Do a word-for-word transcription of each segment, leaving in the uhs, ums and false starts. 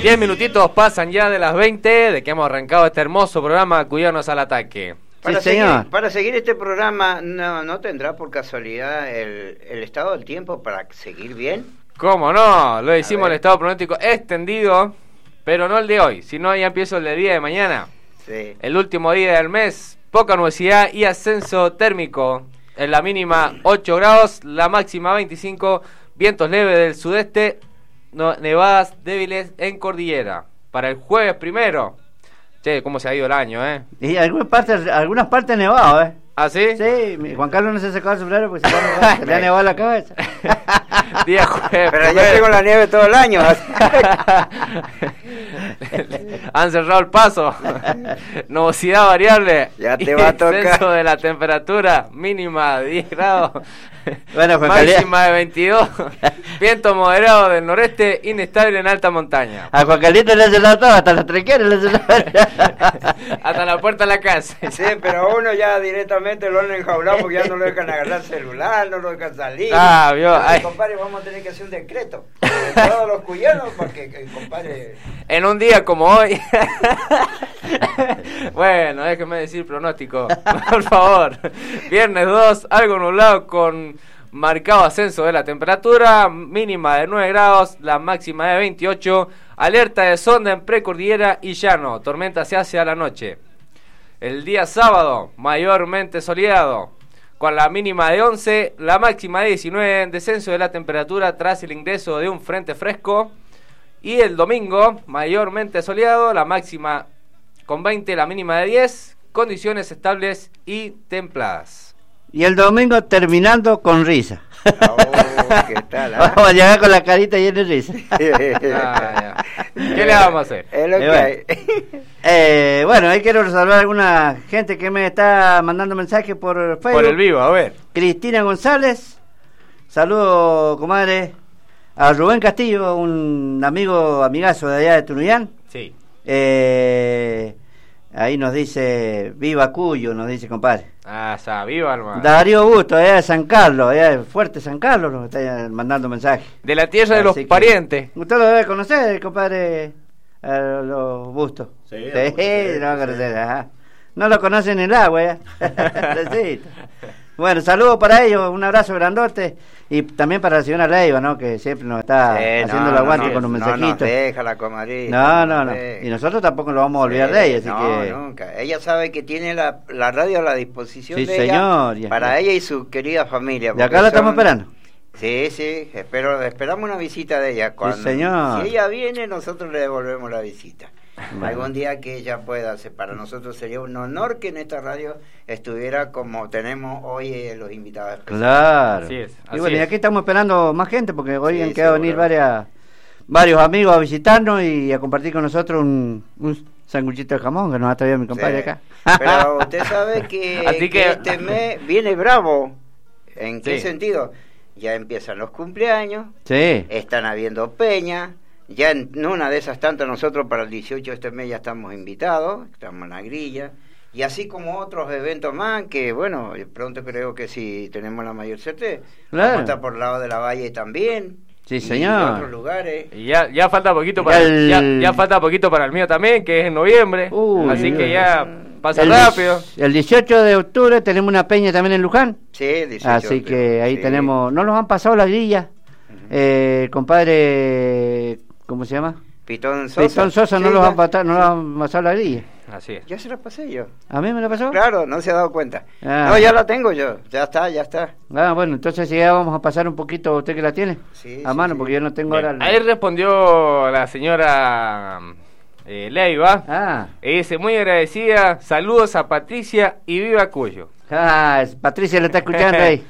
Diez minutitos pasan ya de las veinte de que hemos arrancado este hermoso programa Cuidarnos al Ataque. Para, sí, seguir, señor. para seguir este programa, ¿no, no tendrá por casualidad el, el estado del tiempo para seguir bien? ¿Cómo no? Lo hicimos el estado pronóstico extendido, pero no el de hoy, sino ya empiezo el de día de mañana. Sí. El último día del mes, poca nubosidad y ascenso térmico. En la mínima ocho grados, la máxima veinticinco, vientos leves del sudeste, no, nevadas débiles en cordillera. Para el jueves primero, che, cómo se ha ido el año, ¿eh? Y algunas partes, algunas partes nevado, ¿eh? ¿Ah, sí? Sí, mi Juan Carlos no se sacó el sombrero porque se, va, se le ha nevado la cabeza. Día jueves Pero primero. yo tengo la nieve todo el año. Han cerrado el paso. Nubosidad variable. Ya te va a tocar. Descenso de la temperatura mínima de diez grados. Bueno, Juan máxima de veintidós. Viento moderado del noreste, inestable en alta montaña. A Juan Carlito le hace la todo, hasta las trequeras le hace la... Hasta la puerta de la casa. Sí, pero uno ya directamente lo han enjaulado porque ya no lo dejan agarrar celular, no lo dejan salir. Ah, vio. Entonces, Ay. compadre, vamos a tener que hacer un decreto de todos los cuyanos para que, que, compadre... En un día como hoy. Bueno, déjeme decir pronóstico, por favor. Viernes dos, algo nublado con marcado ascenso de la temperatura, mínima de nueve grados, la máxima de veintiocho, alerta de sonda en precordillera y llano, tormenta se hace a la noche. El día sábado, mayormente soleado, con la mínima de once, la máxima de diecinueve, descenso de la temperatura tras el ingreso de un frente fresco. Y el domingo, mayormente soleado, la máxima con veinte, la mínima de diez, condiciones estables y templadas. Y el domingo terminando con risa. Oh, ¿qué tal? ¿Ah? Vamos a llegar con la carita llena de risa. Ah, ya. ¿Qué le vamos a hacer? Es lo Eh, que bueno. hay. Eh, bueno, ahí quiero saludar a alguna gente que me está mandando mensajes por Facebook. Por el vivo, a ver. Cristina González, saludo, comadre. A Rubén Castillo, un amigo, amigazo de allá de Tunuyán. Sí. Eh, ahí nos dice, viva Cuyo, nos dice, compadre. Ah, está, viva, hermano. Darío Augusto, allá de San Carlos, allá de Fuerte San Carlos, nos está mandando mensajes. De la tierra de los Así que- parientes. Usted lo debe conocer, compadre, a los Bustos. Sí, sí, lo conocer, lo va a sí. conocer, ajá. No lo conocen en el agua, ¿eh? Pobrecito. Bueno, saludos para ellos, un abrazo grandote. Y también para la señora Leiva, ¿no? Que siempre nos está Sí, haciendo no, el no, aguante no, con los no mensajitos. nos deja la comadrita. No, no, nos no. deja. Y nosotros tampoco nos vamos a olvidar Sí, de ella, así no, que... nunca. Ella sabe que tiene la, la radio a la disposición Sí, de señor, ella ya. para ella y su querida familia. De acá porque la estamos son- esperando. Sí, sí, espero, esperamos una visita de ella. Cuando, señor. Si ella viene, nosotros le devolvemos la visita. Bueno. Algún día que ella pueda hacer, para nosotros sería un honor que en esta radio estuviera como tenemos hoy eh, los invitados especiales. Claro. Así es, Y así bueno, y es. aquí estamos esperando más gente porque hoy Sí, han quedado venir seguro. varias, varios amigos a visitarnos y a compartir con nosotros un, un sanguchito de jamón que nos ha traído mi compadre Sí. acá. Pero usted sabe que, Así que que- este mes viene bravo. ¿En qué Sí. sentido? Ya empiezan los cumpleaños, Sí. están habiendo peñas. Ya en una de esas tantas nosotros para el dieciocho de este mes ya estamos invitados, estamos en la grilla. Y así como otros eventos más que, bueno, pronto creo que si tenemos la mayor certeza, Claro. vamos a estar por el lado de la Valle también. Sí, y señor. de otros lugares. Y ya, ya falta poquito para El- ya, ya falta poquito para el mío también, que es en noviembre. Uy, así uy, que uy. ya pasa el, rápido. El dieciocho de octubre tenemos una peña también en Luján. Sí, dieciocho Así de- que ahí sí. tenemos, no nos han pasado la grilla. Eh, el compadre, ¿cómo se llama? Pitón Sosa. Pitón Sosa no Sí, los ya- han pasado, no sí. los han pasado la grilla. Así es. Ya se la pasé yo. ¿A mí me la pasó? Claro, no se ha dado cuenta. Ah. No, ya la tengo yo. Ya está, ya está. Ah, bueno, entonces ya vamos a pasar un poquito, usted que la tiene, Sí, a sí, mano, sí. porque yo no tengo Bien. ahora... la- Ahí respondió la señora eh, Leiva. Ah, Y dice, muy agradecida, saludos a Patricia y viva Cuyo. ah, es- Patricia le está escuchando ahí.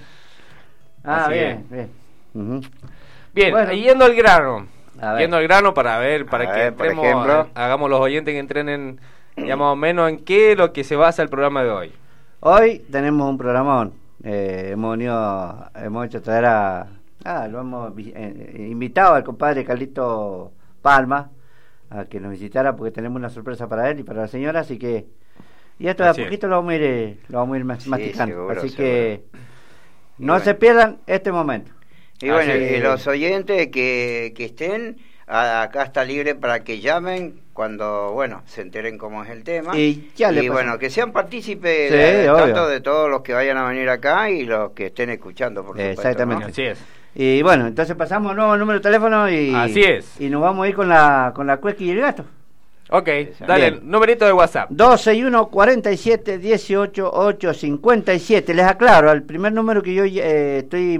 Ah, Así bien, bien. Ujú. Bien, Bueno. yendo al grano. A ver. Yendo al grano para ver, para A que ver, por entremos, ejemplo. eh, hagamos los oyentes que entrenen ya más o menos en qué es lo que se basa el programa de hoy. Hoy tenemos un programón. Eh, hemos venido, hemos hecho traer a, ah, lo hemos vi- eh, invitado al compadre Carlito Palma a que nos visitara porque tenemos una sorpresa para él y para la señora, así que y esto de a Así es. poquito lo vamos a ir, eh, lo vamos a ir mas- Sí, masticando, seguro, así seguro. que Y no bueno. se pierdan este momento. Y bueno, Así y que- los oyentes que, que estén a- acá está libre para que llamen cuando, bueno, se enteren cómo es el tema. Y ya le Y pasamos. bueno, que sean partícipes Sí, de- obvio. tanto de todos los que vayan a venir acá y los que estén escuchando, por supuesto. Exactamente. ¿no? Así es. Y bueno, entonces pasamos un nuevo número de teléfono y... Así es. Y nos vamos a ir con la, con la cuesca y el gato. Ok, dale, Bien. numerito de WhatsApp. dos seis uno, cuarenta y siete, dieciocho, ocho, cincuenta y siete. Les aclaro, el primer número que yo eh, estoy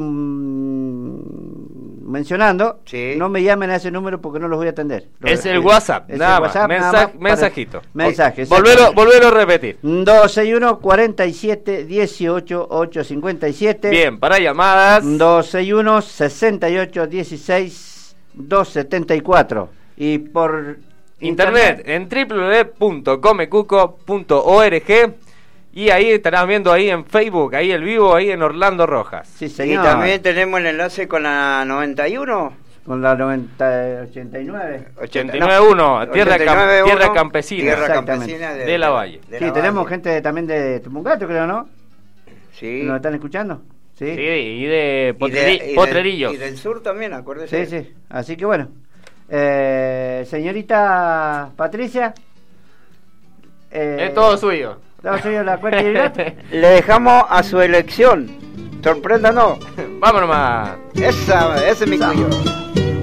mm, mencionando, Sí. no me llamen a ese número porque no los voy a atender. Lo Es el repito. WhatsApp, Es nada el más. WhatsApp, Mensa- nada más para- mensajito. Mensaje. Volvelo, exactamente. volvelo a repetir. dos seis uno, cuarenta y siete, dieciocho, ocho, cincuenta y siete. Bien, para llamadas. dos seis uno, sesenta y ocho, dieciséis, doscientos setenta y cuatro. Y por Internet en w w w punto comecuco punto org y ahí estarás viendo ahí en Facebook, ahí el vivo, ahí en Orlando Rojas. Sí, Y señor. también tenemos el enlace con la noventa y uno. Con la noventa, ochenta y nueve. ochenta y nueve uno, tierra, cam- tierra campesina Tierra Exactamente. campesina De la Valle. de Sí, la tenemos Valle. gente también de Tupungato, creo, ¿no? Sí. ¿Nos están escuchando? Sí. Sí, y de, Y potreri- de- y del- potrerillos. Y del sur también, acuérdese. Sí, sí. Así que bueno. Eh, señorita Patricia. Eh, Es todo suyo. ¿todo suyo la cuenta y el gato? Le dejamos a su elección. Sorpréndanos. Vámonos más. Esa, ese es mi Esa. cuyo.